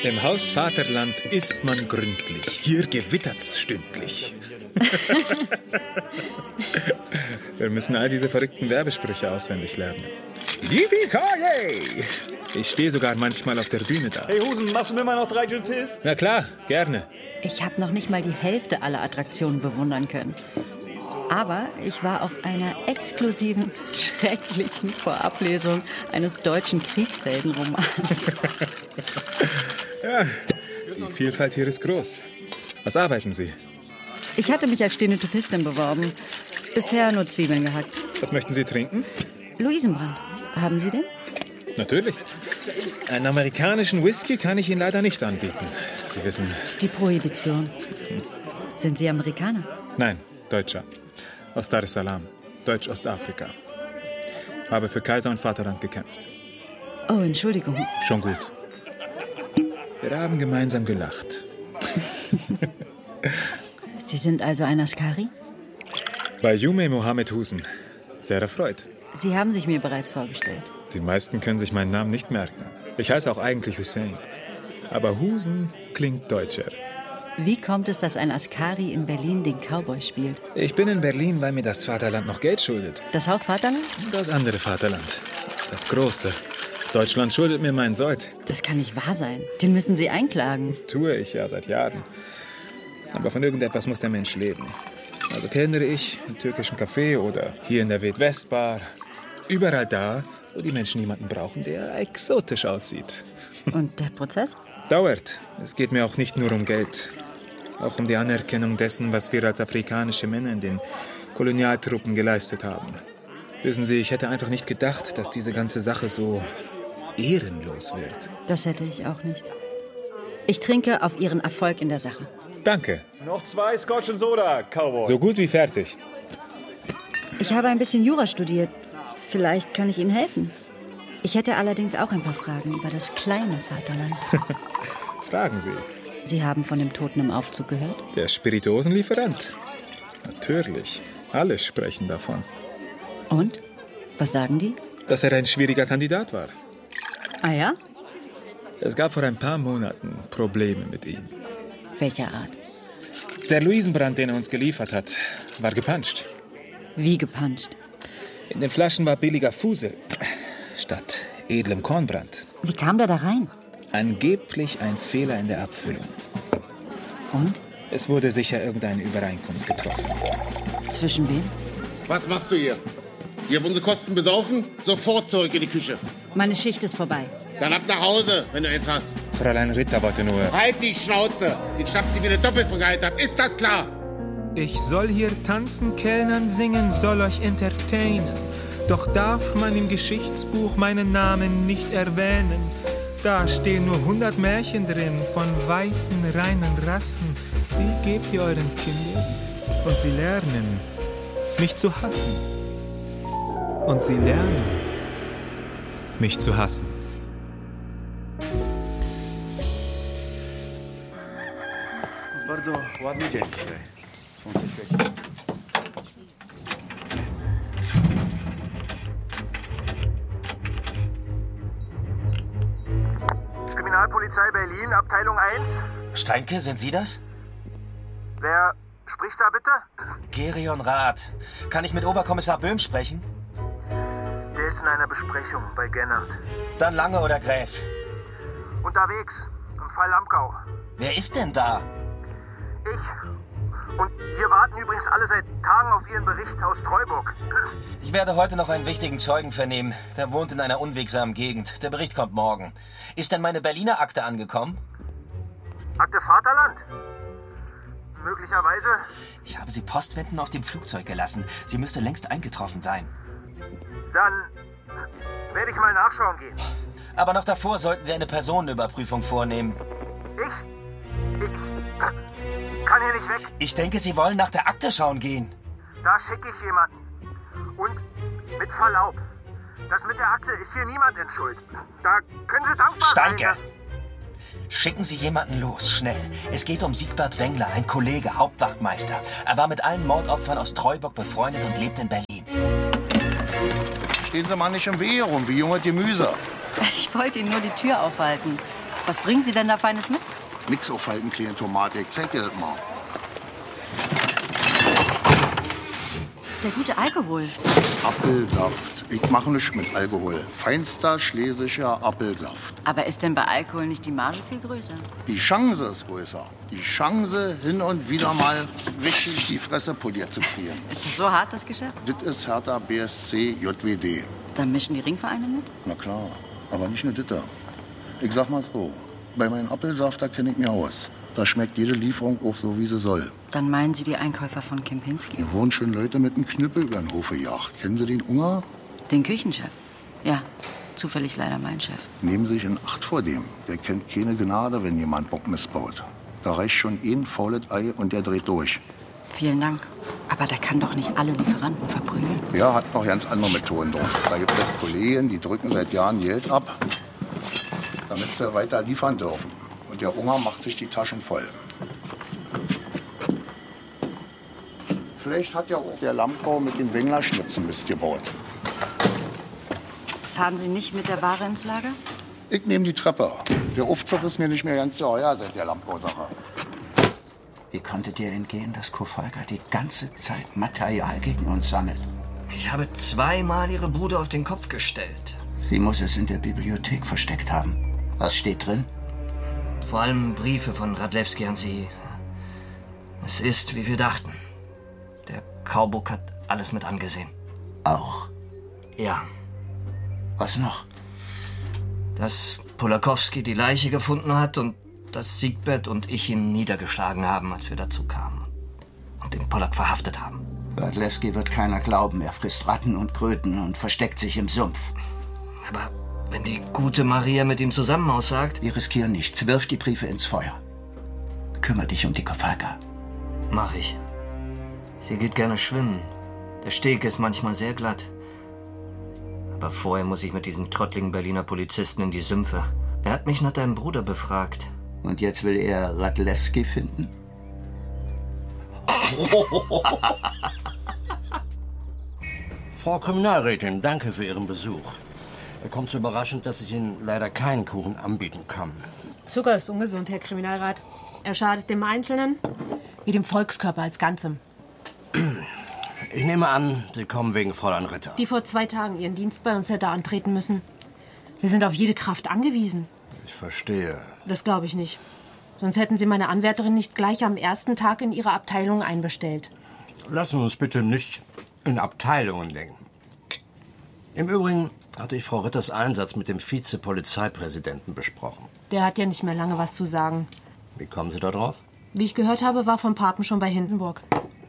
Im Haus Vaterland isst man gründlich. Hier gewittert's stündlich. Wir müssen all diese verrückten Werbesprüche auswendig lernen. Yippie-ki-yay! Ich stehe sogar manchmal auf der Bühne da. Hey Husen, machst du mir mal noch 3 Gin Fizz? Na klar, gerne. Ich habe noch nicht mal die Hälfte aller Attraktionen bewundern können. Aber ich war auf einer exklusiven, schrecklichen Vorablesung eines deutschen Kriegsheldenromans. Ja, die Vielfalt hier ist groß. Was arbeiten Sie? Ich hatte mich als Stenotypistin beworben. Bisher nur Zwiebeln gehackt. Was möchten Sie trinken? Luisenbrand. Haben Sie den? Natürlich. Einen amerikanischen Whisky kann ich Ihnen leider nicht anbieten. Sie wissen... Die Prohibition. Sind Sie Amerikaner? Nein, Deutscher. Aus Dar es Salaam, Deutsch-Ostafrika. Habe für Kaiser und Vaterland gekämpft. Oh, Entschuldigung. Schon gut. Wir haben gemeinsam gelacht. Sie sind also ein Askari? Bayoumé Mohammed Husen. Sehr erfreut. Sie haben sich mir bereits vorgestellt. Die meisten können sich meinen Namen nicht merken. Ich heiße auch eigentlich Hussein. Aber Husen klingt deutscher. Wie kommt es, dass ein Askari in Berlin den Cowboy spielt? Ich bin in Berlin, weil mir das Vaterland noch Geld schuldet. Das Haus Vaterland? Das andere Vaterland. Das große. Deutschland schuldet mir meinen Sold. Das kann nicht wahr sein. Den müssen Sie einklagen. Tue ich ja seit Jahren. Aber von irgendetwas muss der Mensch leben. Also kellnere ich im türkischen Café oder hier in der Wild-West-Bar. Überall da, wo die Menschen jemanden brauchen, der exotisch aussieht. Und der Prozess? Dauert. Es geht mir auch nicht nur um Geld. Auch um die Anerkennung dessen, was wir als afrikanische Männer in den Kolonialtruppen geleistet haben. Wissen Sie, ich hätte einfach nicht gedacht, dass diese ganze Sache so ehrenlos wird. Das hätte ich auch nicht. Ich trinke auf Ihren Erfolg in der Sache. Danke. Noch 2 Scotch und Soda, Cowboy. So gut wie fertig. Ich habe ein bisschen Jura studiert. Vielleicht kann ich Ihnen helfen. Ich hätte allerdings auch ein paar Fragen über das kleine Vaterland. Fragen Sie. Sie haben von dem Toten im Aufzug gehört? Der Spirituosenlieferant. Natürlich. Alle sprechen davon. Und? Was sagen die? Dass er ein schwieriger Kandidat war. Ah ja? Es gab vor ein paar Monaten Probleme mit ihm. Welcher Art? Der Luisenbrand, den er uns geliefert hat, war gepanscht. Wie gepanscht? In den Flaschen war billiger Fusel statt edlem Kornbrand. Wie kam der da rein? Angeblich ein Fehler in der Abfüllung. Und? Es wurde sicher irgendeine Übereinkunft getroffen. Zwischen wem? Was machst du hier? Hier wurden sie Kosten besaufen? Sofort zurück in die Küche. Meine Schicht ist vorbei. Dann ab nach Hause, wenn du es hast. Fräulein Ritter wollte nur... Halt die Schnauze! Den schnappst du wieder doppelt von Gehalt ab. Ist das klar? Ich soll hier tanzen, kellnern, singen, soll euch entertainen. Doch darf man im Geschichtsbuch meinen Namen nicht erwähnen. Da stehen nur 100 Märchen drin von weißen, reinen Rassen. Die gebt ihr euren Kindern und sie lernen, mich zu hassen. Und sie lernen, mich zu hassen. Bardzo ładny dzień dzisiaj. Kriminalpolizei Berlin, Abteilung 1. Steinke, sind Sie das? Wer spricht da bitte? Gerion Rath. Kann ich mit Oberkommissar Böhm sprechen? Der ist in einer Besprechung bei Gennert. Dann Lange oder Gräf? Unterwegs, im Fall Lamkau. Wer ist denn da? Ich. Und wir warten übrigens alle seit Tagen auf Ihren Bericht aus Treuburg. Ich werde heute noch einen wichtigen Zeugen vernehmen. Der wohnt in einer unwegsamen Gegend. Der Bericht kommt morgen. Ist denn meine Berliner Akte angekommen? Akte Vaterland? Möglicherweise. Ich habe sie postwendend auf dem Flugzeug gelassen. Sie müsste längst eingetroffen sein. Dann werde ich mal nachschauen gehen. Aber noch davor sollten Sie eine Personenüberprüfung vornehmen. Ich kann hier nicht weg. Ich denke, Sie wollen nach der Akte schauen gehen. Da schicke ich jemanden. Und mit Verlaub, das mit der Akte ist hier niemand in Schuld. Da können Sie dankbar Steinke! sein. Schicken Sie jemanden los, schnell. Es geht um Siegbert Wengler, ein Kollege, Hauptwachtmeister. Er war mit allen Mordopfern aus Treuburg befreundet und lebt in Berlin. Stehen Sie mal nicht im Weh rum, wie junge Gemüse. Ich wollte Ihnen nur die Tür aufhalten. Was bringen Sie denn da Feines mit? Nix aufhalten, kleine Tomate. Ich zeig dir das mal. Der gute Alkohol. Apfelsaft. Ich mache nichts mit Alkohol. Feinster schlesischer Apfelsaft. Aber ist denn bei Alkohol nicht die Marge viel größer? Die Chance ist größer. Die Chance, hin und wieder mal richtig die Fresse poliert zu kriegen. Ist das so hart, das Geschäft? Das ist Hertha BSC JWD. Da mischen die Ringvereine mit? Na klar, aber nicht nur das. Ich sag mal so, bei meinem Apfelsaft, da kenne ich mir aus. Da schmeckt jede Lieferung auch so, wie sie soll. Dann meinen Sie die Einkäufer von Kempinski? Hier wurden schon Leute mit einem Knüppel über den Hof gejagt. Kennen Sie den Unger? Den Küchenchef? Ja, zufällig leider mein Chef. Nehmen Sie sich in Acht vor dem. Der kennt keine Gnade, wenn jemand Bock missbaut. Da reicht schon ein faules Ei und der dreht durch. Vielen Dank. Aber der kann doch nicht alle Lieferanten verprügeln. Ja, hat noch ganz andere Methoden drauf. Da gibt es Kollegen, die drücken seit Jahren Geld ab, damit sie weiter liefern dürfen. Und der Unger macht sich die Taschen voll. Vielleicht hat ja auch der Lamkau mit den Wengler-Schnipsen Mist gebaut. Fahren Sie nicht mit der Ware ins Lager? Ich nehme die Treppe. Der Aufzug ist mir nicht mehr ganz so heuer seit der Lamkau-Sache. Wie konnte dir entgehen, dass Kowalka die ganze Zeit Material gegen uns sammelt? Ich habe zweimal ihre Bude auf den Kopf gestellt. Sie muss es in der Bibliothek versteckt haben. Was steht drin? Vor allem Briefe von Radlewski an Sie. Es ist, wie wir dachten. Der Kauburg hat alles mit angesehen. Auch. Ja. Was noch? Dass Polakowski die Leiche gefunden hat und dass Siegbert und ich ihn niedergeschlagen haben, als wir dazu kamen. Und den Polak verhaftet haben. Radlewski wird keiner glauben. Er frisst Ratten und Kröten und versteckt sich im Sumpf. Aber wenn die gute Maria mit ihm zusammen aussagt... Wir riskieren nichts. Wirf die Briefe ins Feuer. Kümmer dich um die Kowalka. Mach ich. Sie geht gerne schwimmen. Der Steg ist manchmal sehr glatt. Aber vorher muss ich mit diesem trottligen Berliner Polizisten in die Sümpfe. Er hat mich nach deinem Bruder befragt. Und jetzt will er Radlewski finden? Frau Kriminalrätin, danke für Ihren Besuch. Er kommt so überraschend, dass ich Ihnen leider keinen Kuchen anbieten kann. Zucker ist ungesund, Herr Kriminalrat. Er schadet dem Einzelnen wie dem Volkskörper als Ganzem. Ich nehme an, Sie kommen wegen Fräulein Ritter. Die vor 2 Tagen ihren Dienst bei uns hätte antreten müssen. Wir sind auf jede Kraft angewiesen. Ich verstehe. Das glaube ich nicht. Sonst hätten Sie meine Anwärterin nicht gleich am ersten Tag in Ihre Abteilung einbestellt. Lassen wir uns bitte nicht in Abteilungen denken. Im Übrigen hatte ich Frau Ritters Einsatz mit dem Vize-Polizeipräsidenten besprochen. Der hat ja nicht mehr lange was zu sagen. Wie kommen Sie da drauf? Wie ich gehört habe, war von Papen schon bei Hindenburg.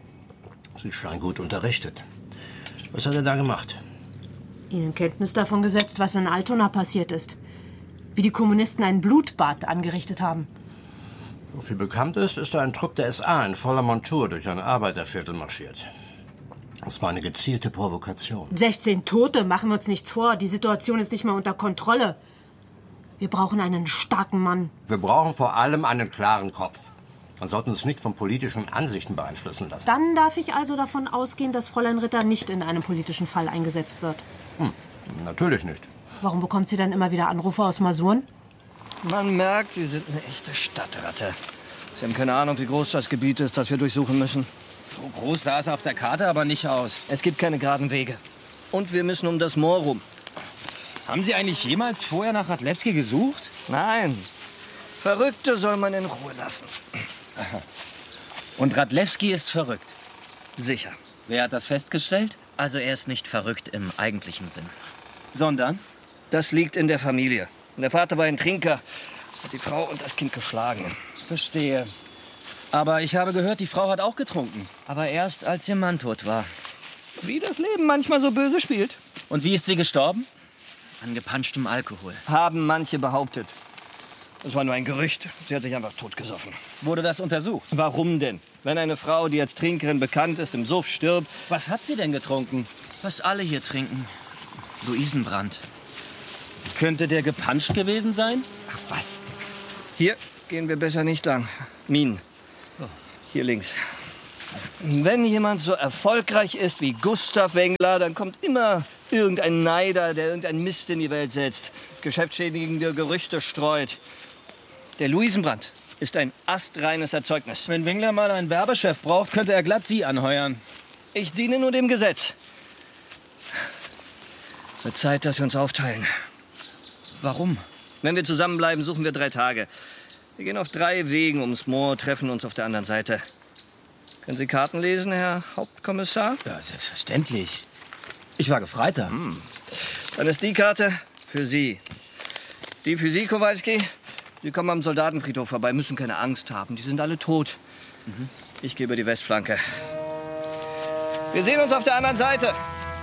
Sie scheinen gut unterrichtet. Was hat er da gemacht? Ihnen Kenntnis davon gesetzt, was in Altona passiert ist. Wie die Kommunisten ein Blutbad angerichtet haben. So viel bekannt ist, ist da ein Trupp der SA in voller Montur durch ein Arbeiterviertel marschiert. Das war eine gezielte Provokation. 16 Tote, machen wir uns nichts vor. Die Situation ist nicht mehr unter Kontrolle. Wir brauchen einen starken Mann. Wir brauchen vor allem einen klaren Kopf. Man sollte uns nicht von politischen Ansichten beeinflussen lassen. Dann darf ich also davon ausgehen, dass Fräulein Ritter nicht in einem politischen Fall eingesetzt wird. Natürlich nicht. Warum bekommt sie dann immer wieder Anrufe aus Masuren? Man merkt, Sie sind eine echte Stadtratte. Sie haben keine Ahnung, wie groß das Gebiet ist, das wir durchsuchen müssen. So groß sah es auf der Karte aber nicht aus. Es gibt keine geraden Wege. Und wir müssen um das Moor rum. Haben Sie eigentlich jemals vorher nach Radlewski gesucht? Nein. Verrückte soll man in Ruhe lassen. Aha. Und Radlewski ist verrückt? Sicher. Wer hat das festgestellt? Also er ist nicht verrückt im eigentlichen Sinn. Sondern? Das liegt in der Familie. Der Vater war ein Trinker, hat die Frau und das Kind geschlagen. Verstehe. Aber ich habe gehört, die Frau hat auch getrunken. Aber erst als ihr Mann tot war. Wie das Leben manchmal so böse spielt. Und wie ist sie gestorben? An gepanschtem Alkohol. Haben manche behauptet. Das war nur ein Gerücht. Sie hat sich einfach totgesoffen. Wurde das untersucht? Warum denn? Wenn eine Frau, die als Trinkerin bekannt ist, im Suff stirbt... Was hat sie denn getrunken? Was alle hier trinken. Luisenbrand. Könnte der gepanscht gewesen sein? Ach was. Hier gehen wir besser nicht lang. Minen. Hier links. Wenn jemand so erfolgreich ist wie Gustav Wengler, dann kommt immer irgendein Neider, der irgendeinen Mist in die Welt setzt, geschäftsschädigende Gerüchte streut. Der Luisenbrand ist ein astreines Erzeugnis. Wenn Wengler mal einen Werbechef braucht, könnte er glatt Sie anheuern. Ich diene nur dem Gesetz. Wird Zeit, dass wir uns aufteilen. Warum? Wenn wir zusammenbleiben, suchen wir 3 Tage. Wir gehen auf 3 Wegen ums Moor, treffen uns auf der anderen Seite. Können Sie Karten lesen, Herr Hauptkommissar? Ja, selbstverständlich. Ich war Gefreiter. Dann ist die Karte für Sie. Die für Sie, Kowalski. Sie kommen am Soldatenfriedhof vorbei, müssen keine Angst haben. Die sind alle tot. Ich gehe über die Westflanke. Wir sehen uns auf der anderen Seite.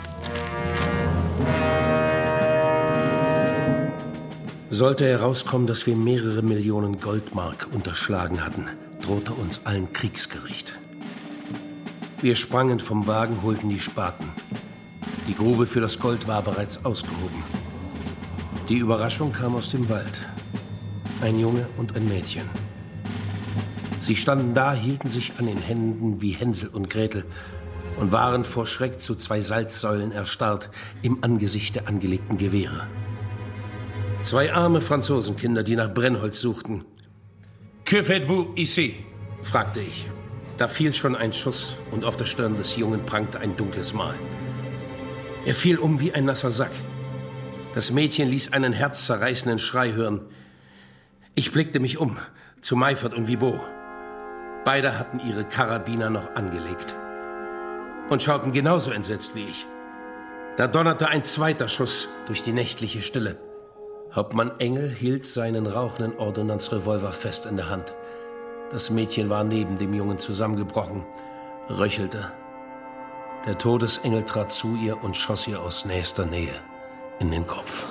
Sollte herauskommen, dass wir mehrere Millionen Goldmark unterschlagen hatten, drohte uns allen Kriegsgericht. Wir sprangen vom Wagen, holten die Spaten. Die Grube für das Gold war bereits ausgehoben. Die Überraschung kam aus dem Wald. Ein Junge und ein Mädchen. Sie standen da, hielten sich an den Händen wie Hänsel und Gretel und waren vor Schreck zu 2 Salzsäulen erstarrt im Angesicht der angelegten Gewehre. 2 arme Franzosenkinder, die nach Brennholz suchten. Que faites-vous ici? Fragte ich. Da fiel schon ein Schuss und auf der Stirn des Jungen prangte ein dunkles Mal. Er fiel um wie ein nasser Sack. Das Mädchen ließ einen herzzerreißenden Schrei hören. Ich blickte mich um, zu Meifert und Wibot. Beide hatten ihre Karabiner noch angelegt und schauten genauso entsetzt wie ich. Da donnerte ein zweiter Schuss durch die nächtliche Stille. Hauptmann Engel hielt seinen rauchenden Ordonnanzrevolver fest in der Hand. Das Mädchen war neben dem Jungen zusammengebrochen, röchelte. Der Todesengel trat zu ihr und schoss ihr aus nächster Nähe in den Kopf.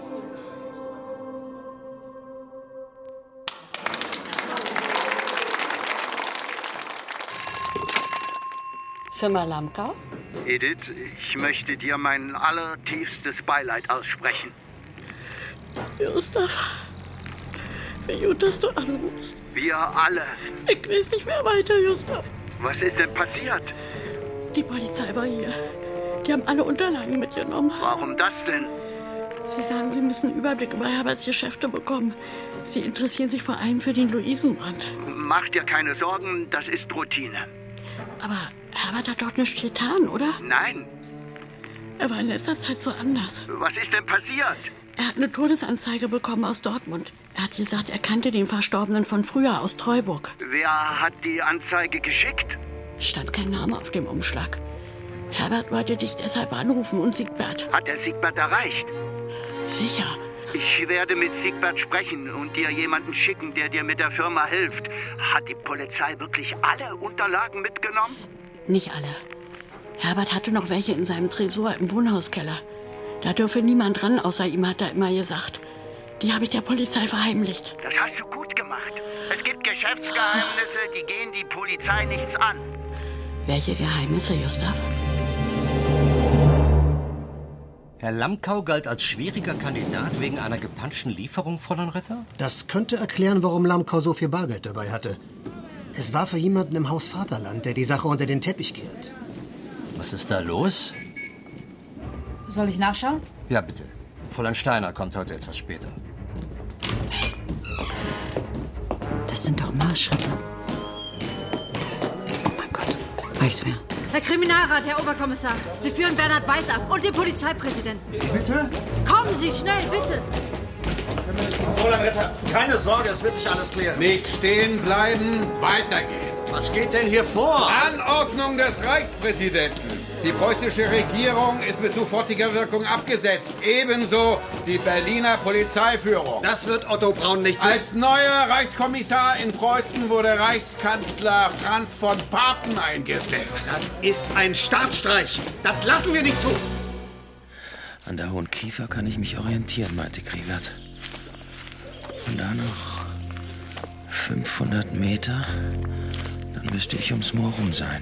Firma Lamkau? Edith, ich möchte dir mein allertiefstes Beileid aussprechen. Gustav, wie gut, dass du anrufst. Wir alle. Ich weiß nicht mehr weiter, Gustav. Was ist denn passiert? Die Polizei war hier. Die haben alle Unterlagen mitgenommen. Warum das denn? Sie sagen, sie müssen einen Überblick über Herberts Geschäfte bekommen. Sie interessieren sich vor allem für den Luisenbrand. Mach dir keine Sorgen, das ist Routine. Aber Herbert hat dort nichts getan, oder? Nein. Er war in letzter Zeit so anders. Was ist denn passiert? Er hat eine Todesanzeige bekommen aus Dortmund. Er hat gesagt, er kannte den Verstorbenen von früher aus Treuburg. Wer hat die Anzeige geschickt? Stand kein Name auf dem Umschlag. Herbert wollte dich deshalb anrufen und Siegbert. Hat er Siegbert erreicht? Sicher. Ich werde mit Siegbert sprechen und dir jemanden schicken, der dir mit der Firma hilft. Hat die Polizei wirklich alle Unterlagen mitgenommen? Nicht alle. Herbert hatte noch welche in seinem Tresor im Wohnhauskeller. Da dürfe niemand ran, außer ihm, hat er immer gesagt. Die habe ich der Polizei verheimlicht. Das hast du gut gemacht. Es gibt Geschäftsgeheimnisse, die gehen die Polizei nichts an. Welche Geheimnisse, Gustav? Herr Lamkau galt als schwieriger Kandidat wegen einer gepanschten Lieferung, Fräulein Ritter? Das könnte erklären, warum Lamkau so viel Bargeld dabei hatte. Es war für jemanden im Haus Vaterland, der die Sache unter den Teppich kehrt. Was ist da los? Soll ich nachschauen? Ja, bitte. Fräulein Steiner kommt heute etwas später. Das sind doch Marschschritte. Oh mein Gott, weiß wer. Herr Kriminalrat, Herr Oberkommissar, Sie führen Bernhard Weiß ab und den Polizeipräsidenten. Bitte? Kommen Sie schnell, bitte! Fräulein Ritter, keine Sorge, es wird sich alles klären. Nicht stehen bleiben, weitergehen. Was geht denn hier vor? Anordnung des Reichspräsidenten. Die preußische Regierung ist mit sofortiger Wirkung abgesetzt. Ebenso die Berliner Polizeiführung. Das wird Otto Braun nicht so. Als neuer Reichskommissar in Preußen wurde Reichskanzler Franz von Papen eingesetzt. Das ist ein Staatsstreich. Das lassen wir nicht zu. An der Hohen Kiefer kann ich mich orientieren, meinte Kriegert. Und da noch 500 Meter, dann müsste ich ums Moor rum sein.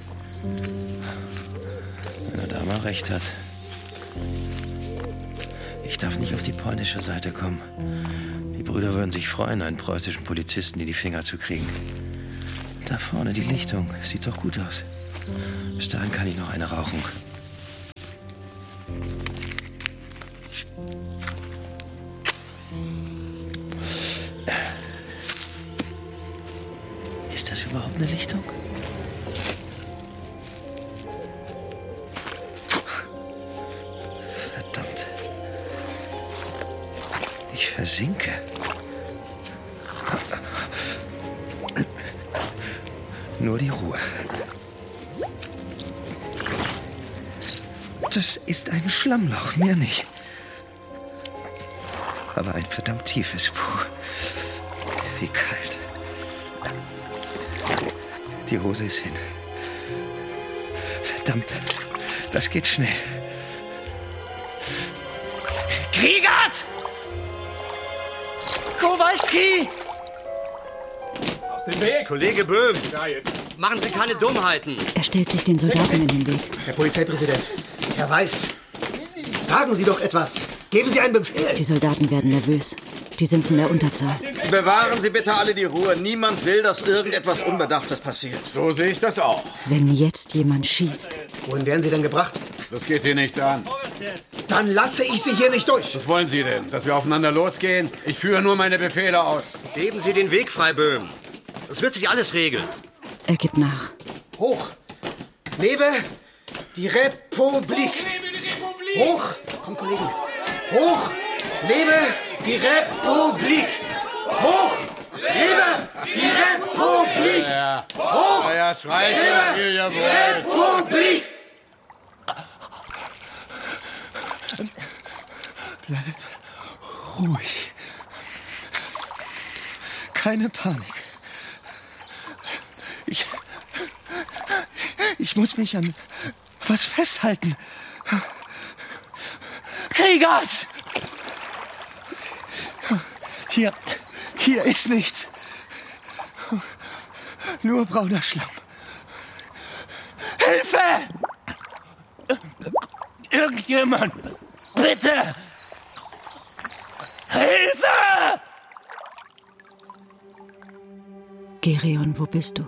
Wenn er da mal recht hat. Ich darf nicht auf die polnische Seite kommen. Die Brüder würden sich freuen, einen preußischen Polizisten in die Finger zu kriegen. Da vorne die Lichtung. Sieht doch gut aus. Bis dahin kann ich noch eine rauchen. Ist das überhaupt eine Lichtung? Verdammt. Ich versinke. Nur die Ruhe. Das ist ein Schlammloch, mehr nicht. Aber ein verdammt tiefes. Puh. Wie kalt. Die Hose ist hin. Verdammt, das geht schnell. Kriegert! Kowalski! Aus dem Weg! Kollege Böhm, Ja, jetzt. machen Sie keine Dummheiten. Er stellt sich den Soldaten in den Weg. Herr Polizeipräsident, Herr Weiß, sagen Sie doch etwas. Geben Sie einen Befehl. Die Soldaten werden nervös. Die sind in der Unterzahl. Bewahren Sie bitte alle die Ruhe. Niemand will, dass irgendetwas Unbedachtes passiert. So sehe ich das auch. Wenn jetzt jemand schießt. Wohin werden Sie denn gebracht? Das geht Sie nichts an. Dann lasse ich Sie hier nicht durch. Was wollen Sie denn? Dass wir aufeinander losgehen? Ich führe nur meine Befehle aus. Geben Sie den Weg frei, Böhm. Es wird sich alles regeln. Er gibt nach. Hoch! Lebe die Republik! Hoch! Komm, Kollegen! Hoch! Lebe die Republik! Hoch! Lebe die Republik! Hoch! Ja, schreit Lebe ihr die Republik! Bleib ruhig. Keine Panik. Ich muss mich an was festhalten. Kriegers! Hier ist nichts. Nur brauner Schlamm. Hilfe! Irgendjemand! Bitte! Hilfe! Gereon, wo bist du?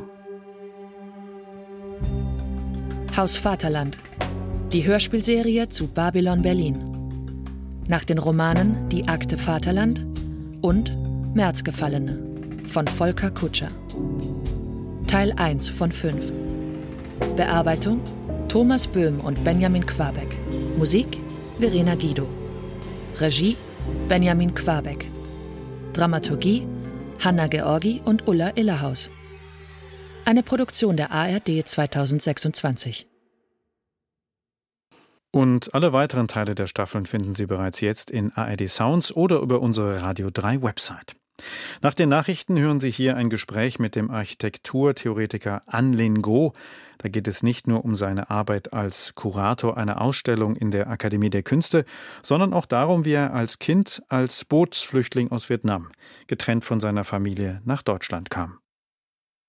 Haus Vaterland. Die Hörspielserie zu Babylon Berlin. Nach den Romanen Die Akte Vaterland und Märzgefallene von Volker Kutscher. Teil 1 von 5. Bearbeitung Thomas Böhm und Benjamin Quabeck. Musik Verena Guido. Regie Benjamin Quabeck. Dramaturgie Hanna Georgi und Ulla Illerhaus. Eine Produktion der ARD 2026. Und alle weiteren Teile der Staffeln finden Sie bereits jetzt in ARD Sounds oder über unsere Radio 3 Website. Nach den Nachrichten hören Sie hier ein Gespräch mit dem Architekturtheoretiker An-Lin Go. Da geht es nicht nur um seine Arbeit als Kurator einer Ausstellung in der Akademie der Künste, sondern auch darum, wie er als Kind als Bootsflüchtling aus Vietnam, getrennt von seiner Familie, nach Deutschland kam.